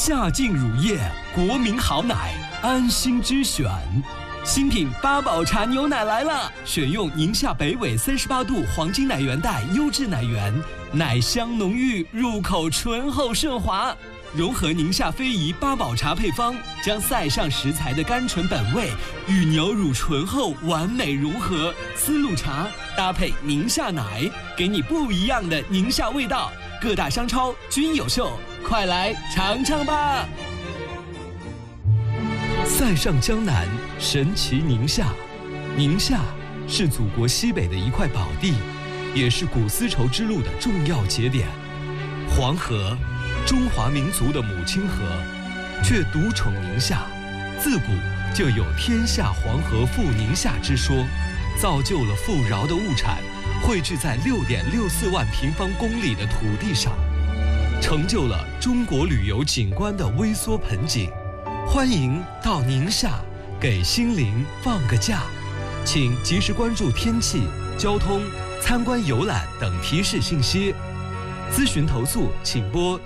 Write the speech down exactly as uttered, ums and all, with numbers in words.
夏净乳业，国民好奶，安心之选。新品八宝茶牛奶来了，选用宁夏北纬三十八度黄金奶源带优质奶源，奶香浓郁，入口醇厚顺滑。融合宁夏非遗八宝茶配方，将塞上食材的甘醇本味与牛乳醇厚完美融合。丝路茶搭配宁夏奶，给你不一样的宁夏味道。各大商超均有售，快来尝尝吧！塞上江南，神奇宁夏。宁夏是祖国西北的一块宝地，也是古丝绸之路的重要节点。黄河，中华民族的母亲河，却独宠宁夏。自古就有天下黄河赴宁夏之说，造就了富饶的物产汇聚在六点六四万平方公里的土地上，成就了中国旅游景观的微缩盆景。欢迎到宁夏给心灵放个假，请及时关注天气、交通、参观游览等提示信息。咨询投诉请拨